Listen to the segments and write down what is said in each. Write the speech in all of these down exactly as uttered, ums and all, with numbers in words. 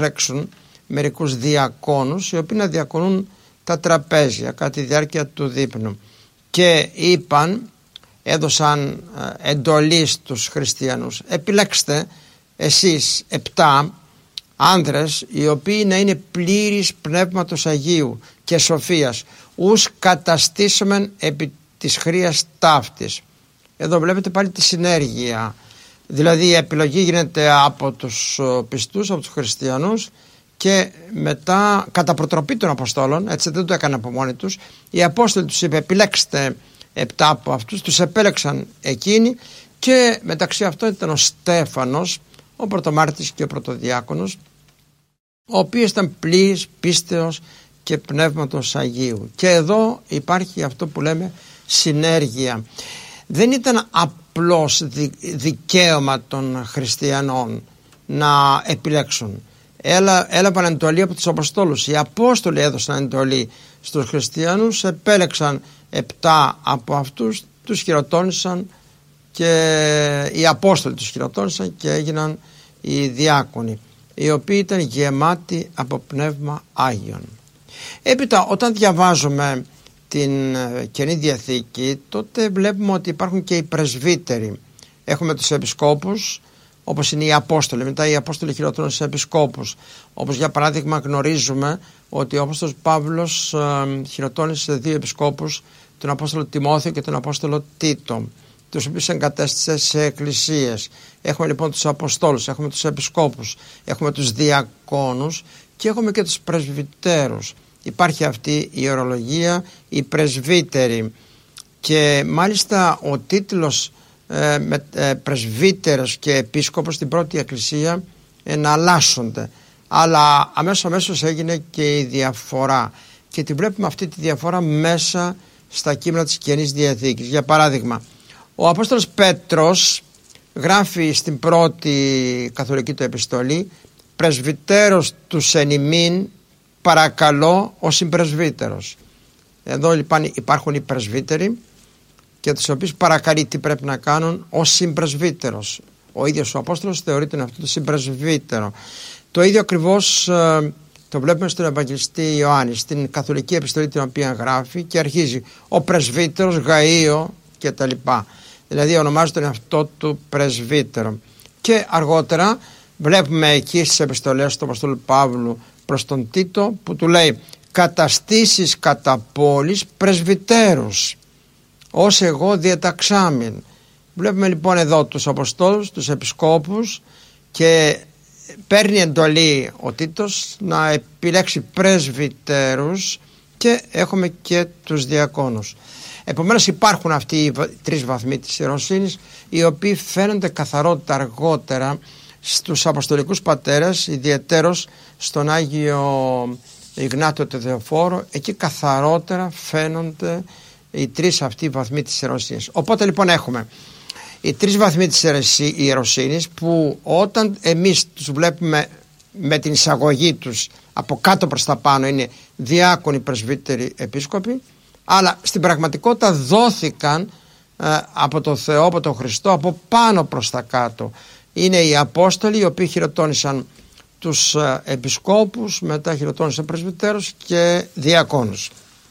επιλέξουν μερικούς διακόνους οι οποίοι να διακονούν τα τραπέζια κατά τη διάρκεια του δείπνου, και είπαν, έδωσαν εντολή στους χριστιανούς: επιλέξτε εσείς επτά άνδρες οι οποίοι να είναι πλήρης Πνεύματος Αγίου και σοφίας, ους καταστήσομεν επί της χρείας ταύτης. Εδώ βλέπετε πάλι τη συνέργεια, δηλαδή η επιλογή γίνεται από τους πιστούς, από τους χριστιανούς, και μετά κατά προτροπή των Αποστόλων, έτσι δεν το έκαναν από μόνοι τους, οι Απόστολοι τους είπε: επιλέξτε επτά από αυτούς, τους επέλεξαν εκείνοι, και μεταξύ αυτών ήταν ο Στέφανος, ο πρωτομάρτης και ο πρωτοδιάκονος, ο οποίος ήταν πλήρης πίστεως και Πνεύματος Αγίου. Και εδώ υπάρχει αυτό που λέμε συνέργεια. Δεν ήταν απλώς δικαίωμα των χριστιανών να επιλέξουν. Έλα, έλαβαν εντολή από τους Αποστόλους. Οι Απόστολοι έδωσαν εντολή στους χριστιανούς, επέλεξαν επτά από αυτούς, τους χειροτώνησαν, και οι Απόστολοι τους χειροτώνησαν και έγιναν οι διάκονοι, οι οποίοι ήταν γεμάτοι από Πνεύμα Άγιον. Έπειτα, όταν διαβάζουμε την Καινή Διαθήκη, τότε βλέπουμε ότι υπάρχουν και οι πρεσβύτεροι. Έχουμε τους επισκόπους, όπως είναι οι Απόστολοι. Μετά οι Απόστολοι χειροτώνησαν σε επισκόπους. Όπως για παράδειγμα γνωρίζουμε ότι ο Απόστολος Παύλος ε, χειροτώνησε σε δύο επισκόπους, τον Απόστολο Τιμόθεο και τον Απόστολο Τίτο, τους οποίους εγκατέστησε σε εκκλησίες. Έχουμε λοιπόν τους Αποστόλους, έχουμε τους επισκόπους, έχουμε τους διακόνους και έχουμε και τους πρεσβυτέρους. Υπάρχει αυτή η ορολογία, οι πρεσβύτεροι, και μάλιστα ο τίτλος ε, με, ε, πρεσβύτερος και επίσκοπος στην πρώτη εκκλησία εναλλάσσονται, αλλά αμέσως αμέσως έγινε και η διαφορά, και τη βλέπουμε αυτή τη διαφορά μέσα στα κείμενα της Καινής Διαθήκης. Για παράδειγμα, ο Απόστολος Πέτρος γράφει στην πρώτη καθολική του επιστολή: πρεσβυτέρος τους εν ημίν παρακαλώ ο συμπρεσβύτερος. Εδώ λοιπόν υπάρχουν οι πρεσβύτεροι, και τους οποίους παρακαλεί τι πρέπει να κάνουν ο συμπρεσβύτερος. Ο ίδιος ο Απόστολος θεωρείται αυτό το συμπρεσβύτερο. Το ίδιο ακριβώς ε, το βλέπουμε στον Ευαγγελιστή Ιωάννη, στην καθολική επιστολή την οποία γράφει, και αρχίζει ο πρεσβύτερος Γαΐο και τα λοιπά. Δηλαδή ονομάζει τον εαυτό του πρεσβύτερο. Και αργότερα βλέπουμε εκεί στις επιστολές του Αποστόλου Παύλου προς τον Τίτο που του λέει: καταστήσεις κατά πόλης πρεσβυτέρους ως εγώ διαταξάμην. Βλέπουμε λοιπόν εδώ τους Αποστόλους, τους επισκόπους, και παίρνει εντολή ο Τίτος να επιλέξει πρεσβυτέρους, και έχουμε και τους διακόνους. Επομένως υπάρχουν αυτοί οι τρεις βαθμοί της ιεροσύνης, οι οποίοι φαίνονται καθαρότητα αργότερα στους Αποστολικούς πατέρες, ιδιαιτέρως στον Άγιο Ιγνάτιο το Θεοφόρο. Εκεί καθαρότερα φαίνονται οι τρεις αυτοί βαθμοί της ιεροσύνης. Οπότε λοιπόν έχουμε οι τρεις βαθμοί της ιεροσύνης, που όταν εμείς τους βλέπουμε με την εισαγωγή τους από κάτω προς τα πάνω είναι διάκονοι, πρεσβύτεροι, επίσκοποι, αλλά στην πραγματικότητα δόθηκαν ε, από τον Θεό, από τον Χριστό, από πάνω προς τα κάτω. Είναι οι Απόστολοι, οι οποίοι χειροτώνησαν τους ε, επισκόπους, μετά χειροτώνησαν πρεσβυτέρους και διακόνους.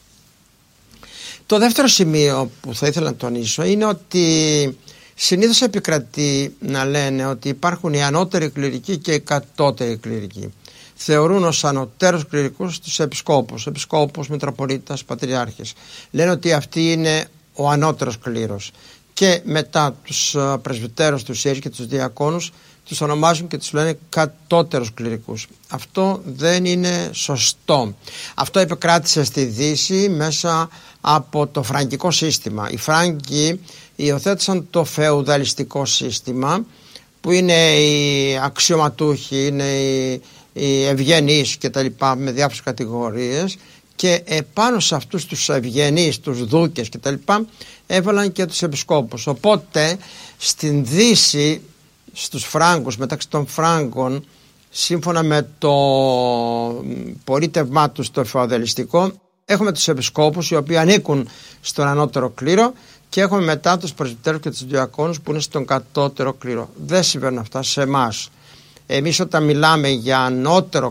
Το δεύτερο σημείο που θα ήθελα να τονίσω είναι ότι συνήθως επικρατεί να λένε ότι υπάρχουν οι ανώτεροι κληρικοί και οι κατώτεροι κληρικοί. Θεωρούν ως ανωτέρους κληρικούς τους επισκόπους, επισκόπους, μητροπολίτας, πατριάρχες. Λένε ότι αυτοί είναι ο ανώτερος κλήρος, και μετά τους πρεσβυτέρους, τους ιερείς και τους διακόνους τους ονομάζουν και τους λένε κατώτερους κληρικούς. Αυτό δεν είναι σωστό. Αυτό επικράτησε στη Δύση μέσα από το φραγκικό σύστημα. Οι Φράγκοι υιοθέτησαν το φεουδαλιστικό σύστημα, που είναι οι αξιωματούχοι, είναι οι, οι ευγενείς και τα λοιπά, με διάφορες κατηγορίες, και επάνω σε αυτούς τους ευγενείς, τους δούκες και τα λοιπά, έβαλαν και τους επισκόπους. Οπότε στην Δύση, στους Φράγκους, μεταξύ των Φράγκων, σύμφωνα με το πολίτευμά τους το φεουδαλιστικό, έχουμε τους επισκόπους οι οποίοι ανήκουν στον ανώτερο κλήρο, και έχουμε μετά τους πρεσβυτέρους και τους διακόνους που είναι στον κατώτερο κλήρο. Δεν συμβαίνουν αυτά σε εμάς. εμείς όταν μιλάμε για ανώτερο